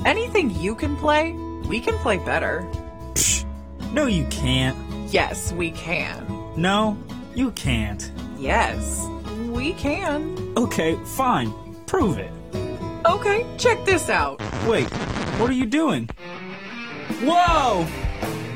Anything you can play, we can play better. Psh, no, you can't. Yes, we can. No, you can't. Yes, we can. Okay, fine. Prove it. Okay, check this out. Wait, what are you doing? Whoa!